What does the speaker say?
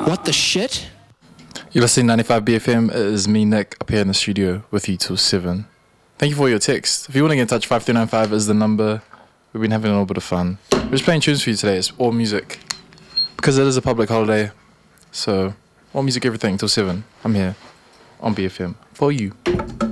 What the shit? You're listening to 95 BFM. It is me, Nick, up here in the studio with you till 7. Thank you for your text. If you want to get in touch, 5395 is the number. We've been having a little bit of fun. We're just playing tunes for you today. It's all music. Because it is a public holiday. So, all music, everything till 7. I'm here on BFM for you.